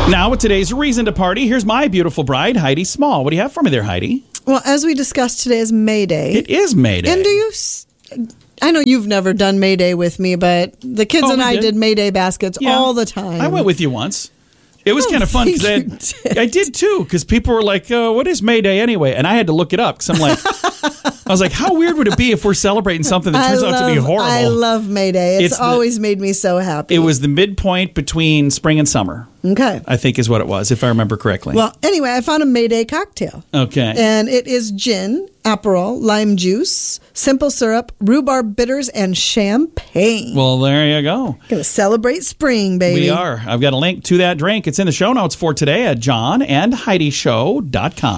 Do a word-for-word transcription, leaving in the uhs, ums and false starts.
Now, with today's reason to party, here's my beautiful bride, Heidi Small. What do you have for me there, Heidi? Well, as we discussed, today is May Day. It is May Day. And do you... S- I know you've never done May Day with me, but the kids Oh, and we I did. did May Day baskets Yeah. all the time. I went with you once. It was I kind of fun think because you did. I did too. Because people were like, uh, "What is May Day anyway?" And I had to look it up because I'm like, I was like, "How weird would it be if we're celebrating something that turns I out to be love- horrible?" I love May Day. It's, It's the- always made me so happy. It was the midpoint between spring and summer. Okay. I think is what it was, if I remember correctly. Well, anyway, I found a May Day cocktail. okay. And it is gin, Aperol, lime juice, simple syrup, rhubarb bitters, and champagne. Well, there you go. Gonna celebrate spring, baby. We are. I've got a link to that drink. It's in the show notes for today at john and heidi show dot com.